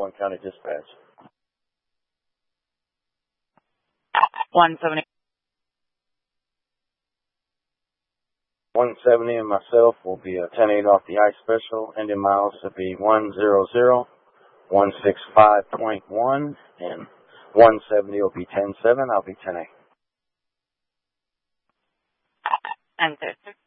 Point County Dispatch. 170. 170 and myself will be a 10-8 off the ice special. Engine miles to be 100-165.1, and 170 will be 10-7. I'll be 10-8. Enter.